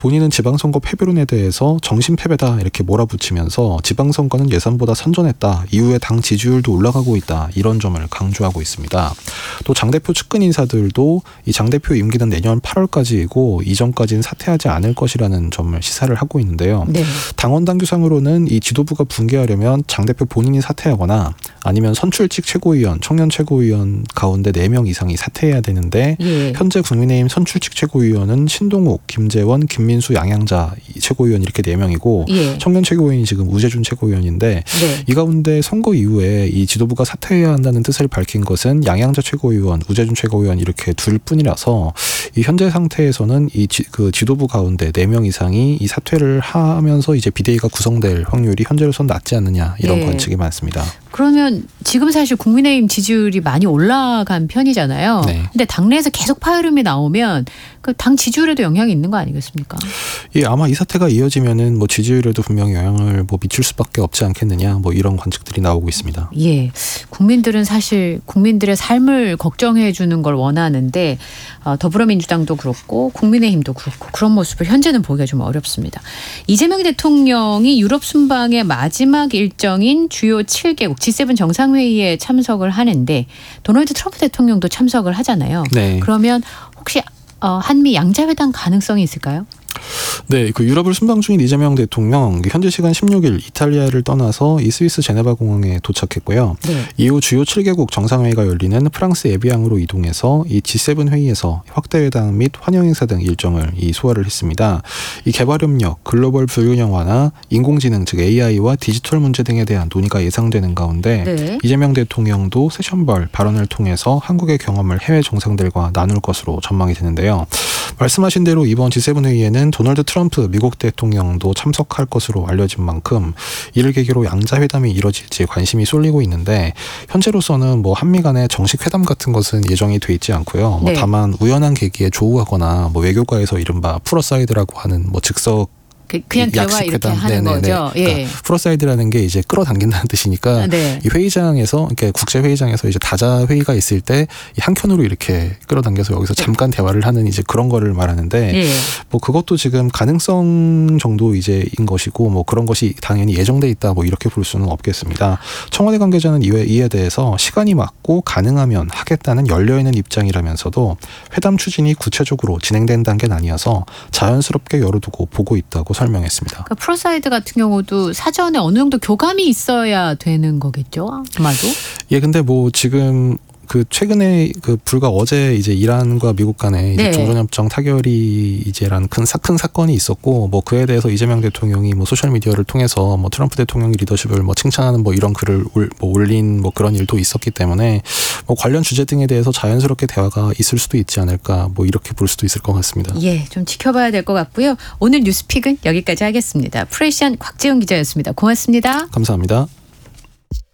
본인은 지방선거 패배론에 대해서 정신 패배다 이렇게 몰아붙이면서 지방선거는 예상보다 선전했다. 이후에 당 지지율도 올라가고 있다. 이런 점을 강조하고 있습니다. 또 장 대표 측근 인사들도 이 장 대표 임기는 내년 8월까지이고 이전까지는 사퇴하지 않을 것이라는 점을 시사를 하고 있는데요. 네. 당원 당규상으로는 이 지도부가 붕괴하려면 장 대표 본인이 사퇴하거나 아니면 선출직 최고위원, 청년 최고위원 가운데 4명 이상이 사퇴해야 되는데 예. 현재 국민의힘 선출직 최고위원은 신동욱, 김재원, 김민수, 양양자 최고위원 이렇게 4명이고 예. 청년 최고위원이 지금 우재준 최고위원인데 네. 이 가운데 선거 이후에 이 지도부가 사퇴해야 한다는 뜻을 밝힌 것은 양양자 최고위원, 우재준 최고위원 이렇게 둘 뿐이라서 이 현재 상태에서는 이 지도부 가운데 4명 이상이 이 사퇴를 하면서 이제 비대위가 구성될 확률이 현재로서는 낮지 않느냐 이런 네. 관측이 많습니다. 그러면 지금 사실 국민의힘 지지율이 많이 올라간 편이잖아요. 네. 근데 당내에서 계속 파열음이 나오면 그 당 지지율에도 영향이 있는 거 아니겠습니까? 예, 아마 이 사태가 이어지면은 뭐 지지율에도 분명히 영향을 뭐 미칠 수밖에 없지 않겠느냐 뭐 이런 관측들이 나오고 있습니다. 예, 국민들은 사실 국민들의 삶을 걱정해 주는 걸 원하는데 더불어민주당도 그렇고 국민의힘도 그렇고 그런 모습을 현재는 보기가 좀 어렵습니다. 이재명 대통령이 유럽 순방의 마지막 일정인 주요 7개국 G7 정상회의에 참석을 하는데 도널드 트럼프 대통령도 참석을 하잖아요. 네. 그러면 혹시 한미 양자회담 가능성이 있을까요? 네, 그 유럽을 순방 중인 이재명 대통령 현재 시간 16일 이탈리아를 떠나서 이 스위스 제네바 공항에 도착했고요. 네. 이후 주요 7개국 정상회의가 열리는 프랑스 에비앙으로 이동해서 이 G7 회의에서 확대회담 및 환영행사 등 일정을 소화를 했습니다. 이 개발협력, 글로벌 불균형 완화, 인공지능 즉 AI와 디지털 문제 등에 대한 논의가 예상되는 가운데 네. 이재명 대통령도 세션별 발언을 통해서 한국의 경험을 해외 정상들과 나눌 것으로 전망이 되는데요. 말씀하신 대로 이번 G7 회의에는 도널드 트럼프 미국 대통령도 참석할 것으로 알려진 만큼 이를 계기로 양자회담이 이뤄질지 관심이 쏠리고 있는데 현재로서는 뭐 한미 간의 정식 회담 같은 것은 예정이 돼 있지 않고요. 네. 다만 우연한 계기에 조우하거나 뭐 외교가에서 이른바 풀어사이드라고 하는 뭐 즉석 그냥 대화 이렇게 하는 거죠. 예. 그러니까 풀어사이드라는 게 이제 끌어당긴다는 뜻이니까 네. 이 회의장에서 이렇게 국제 회의장에서 이제 다자 회의가 있을 때 한켠으로 이렇게 끌어당겨서 여기서 잠깐 대화를 하는 이제 그런 거를 말하는데 예. 뭐 그것도 지금 가능성 정도 이제인 것이고 뭐 그런 것이 당연히 예정돼 있다 뭐 이렇게 볼 수는 없겠습니다. 청와대 관계자는 이에 대해서 시간이 맞고 가능하면 하겠다는 열려 있는 입장이라면서도 회담 추진이 구체적으로 진행된 단계는 아니어서 자연스럽게 열어두고 보고 있다고 설명했습니다. 그러니까 프로사이드 같은 경우도 사전에 어느 정도 교감이 있어야 되는 거겠죠, 아마도. 예, 근데 뭐 지금 그 최근에 그 불과 어제 이제 이란과 미국 간에 이제 네. 종전협정 타결이 이제란 큰 사건이 있었고 뭐 그에 대해서 이재명 대통령이 뭐 소셜 미디어를 통해서 뭐 트럼프 대통령의 리더십을 뭐 칭찬하는 뭐 이런 글을 올린 뭐 그런 일도 있었기 때문에 뭐 관련 주제 등에 대해서 자연스럽게 대화가 있을 수도 있지 않을까 뭐 이렇게 볼 수도 있을 것 같습니다. 예, 좀 지켜봐야 될 것 같고요. 오늘 뉴스픽은 여기까지 하겠습니다. 프레시안 곽재훈 기자였습니다. 고맙습니다. 감사합니다.